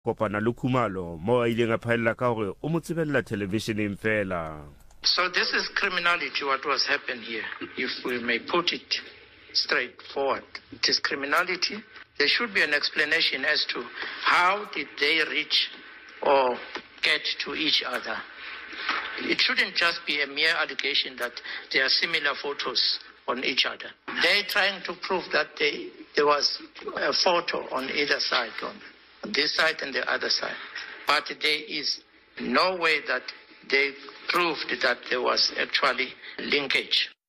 kopana le Khumalo mo a ileng a phaella ka gore o mo tsebella televisioneng fela. So this is criminality, what was happened here, if we may put it straightforward. It is criminality. There should be an explanation as to how did they reach or get to each other. It shouldn't just be a mere allegation that there are similar photos on each other. They're trying to prove that there was a photo on either side, on this side and the other side. But there is no way that they proved that there was actually linkage.